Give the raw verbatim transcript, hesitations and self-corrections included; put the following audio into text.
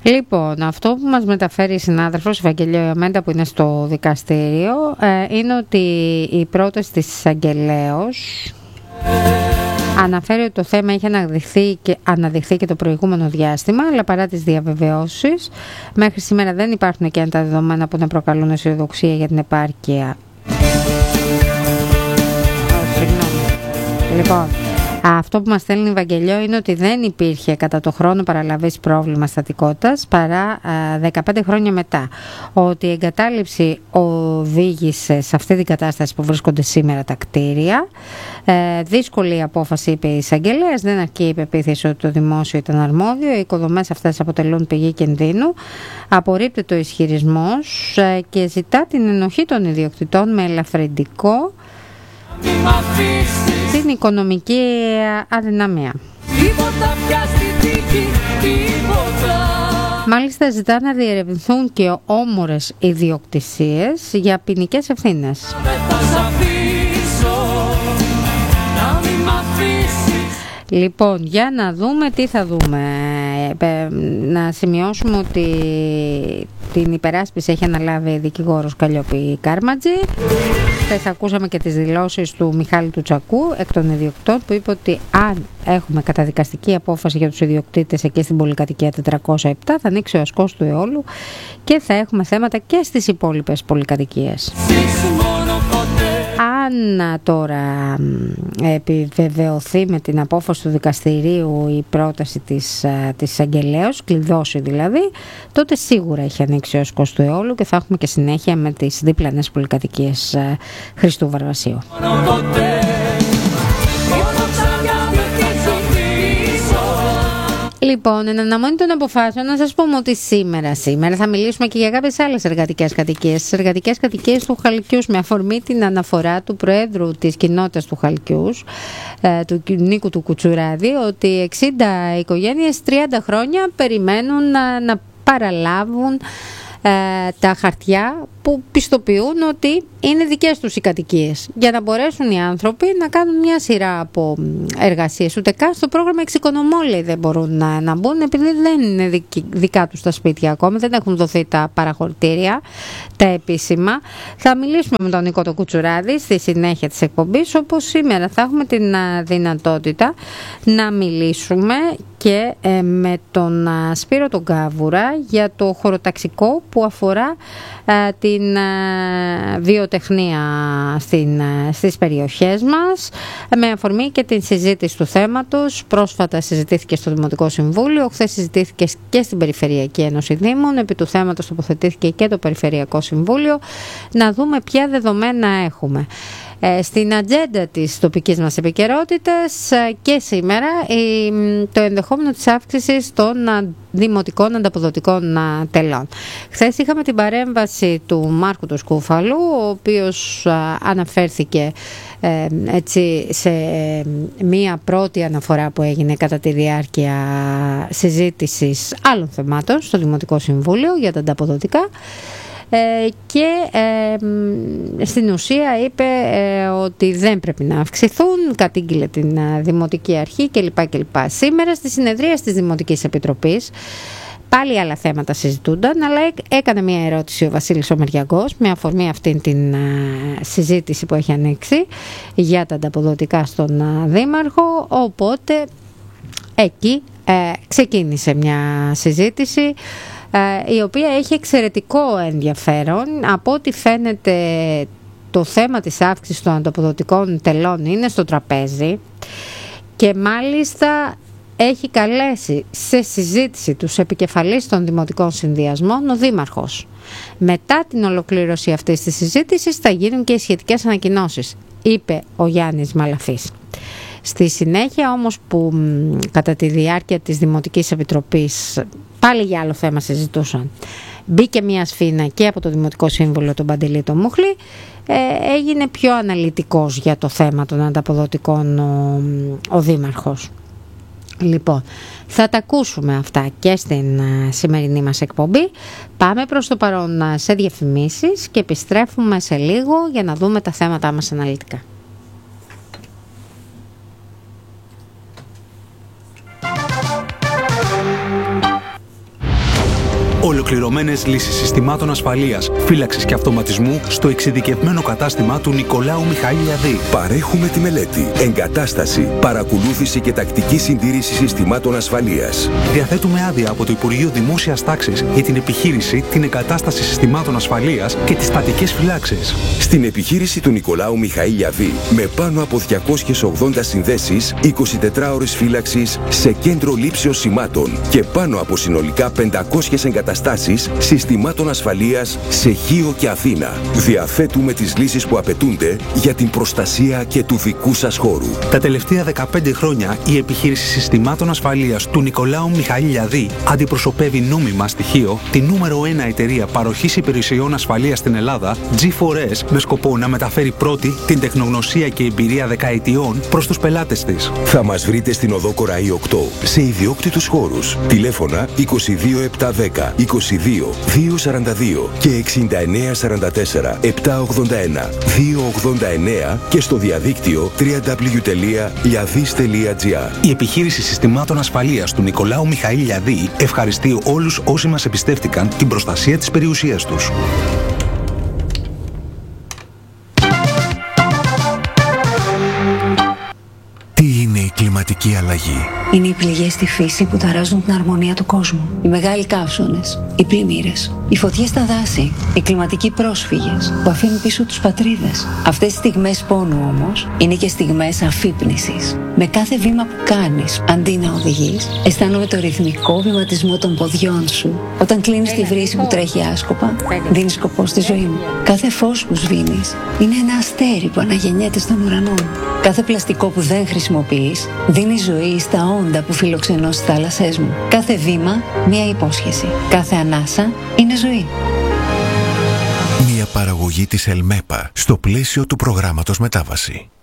Λοιπόν, αυτό που μας μεταφέρει η συνάδελφος Ευαγγελία Ιωμέντα που είναι στο δικαστήριο ε, είναι ότι η πρόταση της εισαγγελέως αναφέρει ότι το θέμα έχει αναδειχθεί και, αναδειχθεί και το προηγούμενο διάστημα, αλλά παρά τις διαβεβαιώσεις μέχρι σήμερα δεν υπάρχουν και τα δεδομένα που να προκαλούν αισιοδοξία για την επάρκεια. Λοιπόν, αυτό που μας στέλνει η Ευαγγελιό είναι ότι δεν υπήρχε κατά το χρόνο παραλαβής πρόβλημα στατικότητας παρά α, δεκαπέντε χρόνια μετά. Ότι η εγκατάλειψη οδήγησε σε αυτή την κατάσταση που βρίσκονται σήμερα τα κτίρια. Ε, δύσκολη απόφαση, είπε η εισαγγελέας, δεν αρκεί η υπεποίθηση ότι το δημόσιο ήταν αρμόδιο. Οι οικοδομές αυτές αποτελούν πηγή κινδύνου. Απορρίπτεται ο ισχυρισμός ε, και ζητά την ενοχή των ιδιοκτητών με ελαφρυντικό την οικονομική αδυναμία. Μάλιστα ζητά να διερευνηθούν και όμορες ιδιοκτησίες για ποινικές ευθύνες. Λοιπόν, για να δούμε τι θα δούμε. Να σημειώσουμε ότι την υπεράσπιση έχει αναλάβει η δικηγόρος Καλλιόπη Κάρματζη. Χθες ακούσαμε και τις δηλώσεις του Μιχάλη του Τσακού εκ των ιδιοκτών που είπε ότι αν έχουμε καταδικαστική απόφαση για τους ιδιοκτήτες εκεί στην πολυκατοικία τετρακόσια επτά θα ανοίξει ο ασκός του αιώλου και θα έχουμε θέματα και στις υπόλοιπες πολυκατοικίες. Αν τώρα επιβεβαιωθεί με την απόφαση του δικαστηρίου η πρόταση της, της εισαγγελέως, κλειδώσει δηλαδή, τότε σίγουρα έχει ανοίξει ο ασκός του αιώλου και θα έχουμε και συνέχεια με τις δίπλανες πολυκατοικίες Χριστού Βαρβασίου. Λοιπόν, εν αναμονή των αποφάσεων, να σας πούμε ότι σήμερα, σήμερα θα μιλήσουμε και για κάποιες άλλες εργατικές κατοικίες. Τις εργατικές κατοικίες του Χαλκιούς, με αφορμή την αναφορά του Προέδρου της κοινότητας του Χαλκιούς, ε, του Νίκου του Κουτσουράδη, ότι εξήντα οικογένειες τριάντα χρόνια περιμένουν να, να παραλάβουν ε, τα χαρτιά που πιστοποιούν ότι είναι δικές τους οι κατοικίες, για να μπορέσουν οι άνθρωποι να κάνουν μια σειρά από εργασίες. Ούτε καν στο πρόγραμμα εξοικονομόλοι δεν μπορούν να, να μπουν, επειδή δεν είναι δικ, δικά τους τα σπίτια ακόμη, δεν έχουν δοθεί τα παραχωρητήρια, τα επίσημα. Θα μιλήσουμε με τον Νίκο τον Κουτσουράδη στη συνέχεια της εκπομπής, όπως σήμερα θα έχουμε την δυνατότητα να μιλήσουμε και ε, με τον α, Σπύρο τον Κάβουρα για το χωροταξικό που αφορά α, την α, βιοτεχνία στην, α, στις περιοχές μας, με αφορμή και την συζήτηση του θέματος. Πρόσφατα συζητήθηκε στο Δημοτικό Συμβούλιο, χθες συζητήθηκε και στην Περιφερειακή Ένωση Δήμων, επί του θέματος τοποθετήθηκε και το Περιφερειακό Συμβούλιο. Να δούμε ποια δεδομένα έχουμε στην ατζέντα της τοπικής μας επικαιρότητας και σήμερα το ενδεχόμενο της αύξησης των δημοτικών ανταποδοτικών τελών. Χθες είχαμε την παρέμβαση του Μάρκου του Σκούφαλου, ο οποίος αναφέρθηκε έτσι σε μία πρώτη αναφορά που έγινε κατά τη διάρκεια συζήτησης άλλων θεμάτων στο Δημοτικό Συμβούλιο για τα ανταποδοτικά. Ε, και ε, στην ουσία είπε ε, ότι δεν πρέπει να αυξηθούν, κατήγγειλε την ε, Δημοτική Αρχή κλπ. κλπ. Σήμερα στη συνεδρία της Δημοτικής Επιτροπής πάλι άλλα θέματα συζητούνταν, αλλά έκανε μια ερώτηση ο Βασίλης ο Μεριακός με αφορμή αυτήν την ε, συζήτηση που έχει ανοίξει για τα ανταποδοτικά στον ε, Δήμαρχο, οπότε εκεί ε, ξεκίνησε μια συζήτηση η οποία έχει εξαιρετικό ενδιαφέρον. Από ό,τι φαίνεται το θέμα της αύξησης των ανταποδοτικών τελών είναι στο τραπέζι και μάλιστα έχει καλέσει σε συζήτηση τους επικεφαλείς των δημοτικών συνδυασμών ο Δήμαρχος. Μετά την ολοκλήρωση αυτής της συζήτησης θα γίνουν και οι σχετικές ανακοινώσεις, είπε ο Γιάννης Μαλαφής. Στη συνέχεια όμως που κατά τη διάρκεια της Δημοτικής Επιτροπής πάλι για άλλο θέμα συζητούσαν, μπήκε μια σφήνα και από το Δημοτικό Σύμβουλο τον Παντελή τον Μούχλη, ε, έγινε πιο αναλυτικός για το θέμα των ανταποδοτικών ο, ο Δήμαρχος. Λοιπόν, θα τα ακούσουμε αυτά και στην uh, σημερινή μας εκπομπή. Πάμε προς το παρόν uh, σε διαφημίσεις και επιστρέφουμε σε λίγο για να δούμε τα θέματα μας αναλυτικά. Ολοκληρωμένες λύσεις συστημάτων ασφαλείας, φύλαξης και αυτοματισμού στο εξειδικευμένο κατάστημα του Νικολάου Μιχαήλ-Λιαδή. Παρέχουμε τη μελέτη, εγκατάσταση, παρακολούθηση και τακτική συντήρηση συστημάτων ασφαλείας. Διαθέτουμε άδεια από το Υπουργείο Δημόσιας Τάξης για την επιχείρηση, την εγκατάσταση συστημάτων ασφαλείας και τις στατικές φυλάξεις. Στην επιχείρηση του Νικολάου Μιχαήλ-Λιαδή, με πάνω από διακόσιες ογδόντα συνδέσεις, εικοσιτετρά ώρες φύλαξης σε κέντρο λήψεως σημάτων και πάνω από συνολικά πεντακόσιες εγκαταστάσεις συστημάτων ασφαλείας σε Χίο και Αθήνα. Διαθέτουμε τις λύσεις που απαιτούνται για την προστασία και του δικού σας χώρου. Τα τελευταία δεκαπέντε χρόνια η επιχείρηση συστημάτων ασφαλείας του Νικολάου Μιχαήλ-Λιαδή αντιπροσωπεύει νόμιμα στοιχείο τη νούμερο ένα εταιρεία παροχής υπηρεσιών ασφαλείας στην Ελλάδα, τζι φορ ες, με σκοπό να μεταφέρει πρώτη την τεχνογνωσία και εμπειρία δεκαετιών προς τους πελάτες της. Θα μας βρείτε στην οδό Κοραή οκτώ σε ιδιόκτητους χώρους. Τηλέφωνα είκοσι δύο επτακόσια δέκα είκοσι δύο διακόσια σαράντα δύο και εξήντα εννέα σαράντα τέσσερα επτακόσια ογδόντα ένα διακόσια ογδόντα εννέα και στο διαδίκτυο double-u double-u double-u τελεία liadis τελεία τζι άρ. Η επιχείρηση συστημάτων ασφαλείας του Νικολάου Μιχαήλ-Λιαδή ευχαριστεί όλους όσοι μας εμπιστεύτηκαν την προστασία της περιουσίας τους. Τι είναι η κλιματική αλλαγή? Είναι οι πληγές στη φύση που ταράζουν την αρμονία του κόσμου. Οι μεγάλοι καύσονες, οι πλημμύρες, οι φωτιές στα δάση, οι κλιματικοί πρόσφυγες που αφήνουν πίσω τους πατρίδες. Αυτές οι στιγμές πόνου όμως είναι και στιγμές αφύπνισης. Με κάθε βήμα που κάνεις, αντί να οδηγείς, αισθάνομαι το ρυθμικό βηματισμό των ποδιών σου. Όταν κλείνεις τη βρύση που τρέχει άσκοπα, δίνεις σκοπό στη ζωή μου. Κάθε φως που σβήνεις είναι ένα αστέρι που αναγεννιέται στον ουρανό μου. Κάθε πλαστικό που δεν χρησιμοποιείς δίνει ζωή στα όντα που φιλοξενώ στις θάλασσές μου. Κάθε βήμα μια υπόσχεση. Κάθε ανάσα είναι ζωή. Μια παραγωγή της Ελμέπα στο πλαίσιο του προγράμματος Μετάβαση.